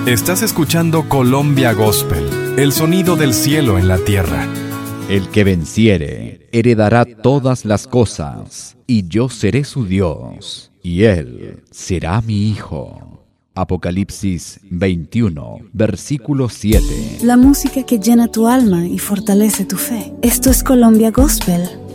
Estás escuchando Colombia Gospel, el sonido del cielo en la tierra. El que venciere heredará todas las cosas, y yo seré su Dios, y él será mi hijo. Apocalipsis 21, versículo 7. La música que llena tu alma y fortalece tu fe. Esto es Colombia Gospel